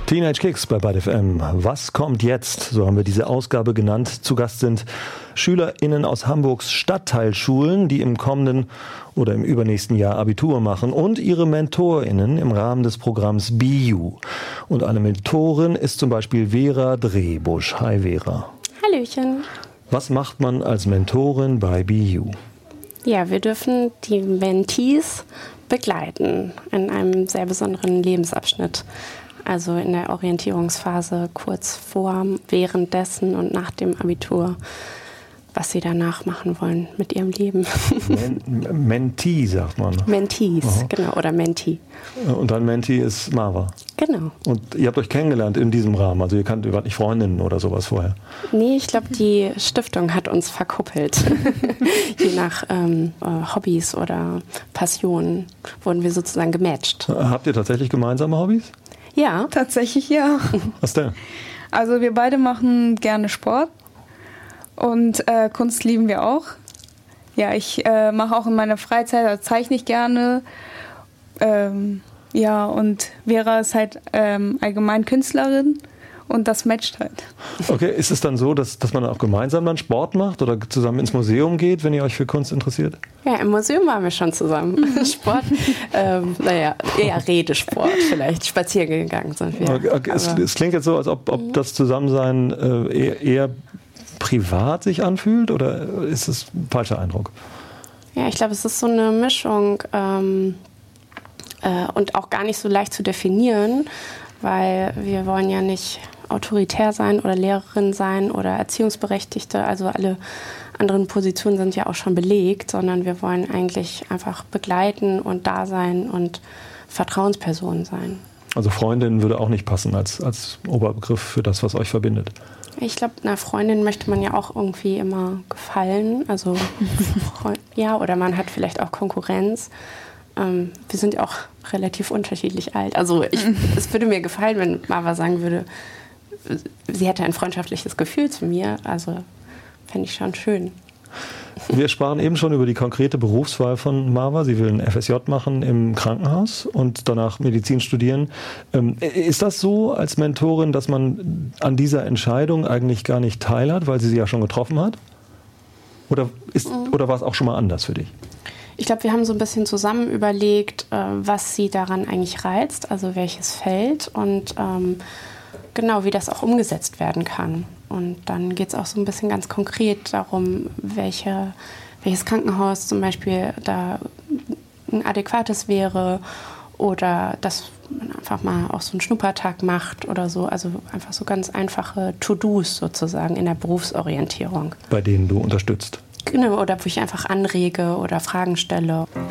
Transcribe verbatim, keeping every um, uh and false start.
Teenage Kicks bei Bad F M. Was kommt jetzt? So haben wir diese Ausgabe genannt. Zu Gast sind SchülerInnen aus Hamburgs Stadtteilschulen, die im kommenden oder im übernächsten Jahr Abitur machen, und ihre MentorInnen im Rahmen des Programms B U. Und eine Mentorin ist zum Beispiel Vera Drehbusch. Hi Vera. Hallöchen. Was macht man als Mentorin bei B U? Ja, wir dürfen die Mentees begleiten in einem sehr besonderen Lebensabschnitt. Also in der Orientierungsphase kurz vor, währenddessen und nach dem Abitur, was sie danach machen wollen mit ihrem Leben. Men- Mentee, sagt man. Mentees, Aha. genau, oder Mentee. Und dein Mentee ist Marva. Genau. Und ihr habt euch kennengelernt in diesem Rahmen, also ihr kanntet, ihr wart nicht Freundinnen oder sowas vorher? Nee, ich glaube, die Stiftung hat uns verkuppelt. Je nach ähm, Hobbys oder Passionen wurden wir sozusagen gematcht. Habt ihr tatsächlich gemeinsame Hobbys? Ja. Tatsächlich ja. Was denn? Also wir beide machen gerne Sport und äh, Kunst lieben wir auch. Ja, ich äh, mache auch in meiner Freizeit, also zeichne ich gerne. Ähm, ja, und Vera ist halt ähm, allgemein Künstlerin und das matcht halt. Okay, ist es dann so, dass, dass man auch gemeinsam dann Sport macht oder zusammen ins Museum geht, wenn ihr euch für Kunst interessiert? Ja, im Museum waren wir schon zusammen. Sport, ähm, naja, eher Redesport vielleicht. Spazieren gegangen sind wir. Okay, okay. Es, es klingt jetzt so, als ob, ob das Zusammensein äh, eher, eher privat sich anfühlt, oder ist das ein falscher Eindruck? Ja, ich glaube, es ist so eine Mischung ähm, äh, und auch gar nicht so leicht zu definieren, weil wir wollen ja nicht autoritär sein oder Lehrerin sein oder Erziehungsberechtigte, also alle anderen Positionen sind ja auch schon belegt, sondern wir wollen eigentlich einfach begleiten und da sein und Vertrauenspersonen sein. Also Freundin würde auch nicht passen als, als Oberbegriff für das, was euch verbindet. Ich glaube, einer Freundin möchte man ja auch irgendwie immer gefallen, also ja, oder man hat vielleicht auch Konkurrenz. Ähm, wir sind ja auch relativ unterschiedlich alt. Also ich, es würde mir gefallen, wenn Marva sagen würde, sie hätte ein freundschaftliches Gefühl zu mir. Also fände ich schon schön. Wir sprachen eben schon über die konkrete Berufswahl von Marva. Sie will ein F S J machen im Krankenhaus und danach Medizin studieren. Ähm, ist das so als Mentorin, dass man an dieser Entscheidung eigentlich gar nicht teilhat, weil sie sie ja schon getroffen hat? Oder, ist, mhm. oder war es auch schon mal anders für dich? Ich glaube, wir haben so ein bisschen zusammen überlegt, äh, was sie daran eigentlich reizt, also welches Feld und ähm, genau, wie das auch umgesetzt werden kann. Und dann geht es auch so ein bisschen ganz konkret darum, welche, welches Krankenhaus zum Beispiel da ein adäquates wäre oder dass man einfach mal auch so einen Schnuppertag macht oder so. Also einfach so ganz einfache To-Dos sozusagen in der Berufsorientierung. Bei denen du unterstützt. Genau, oder wo ich einfach anrege oder Fragen stelle.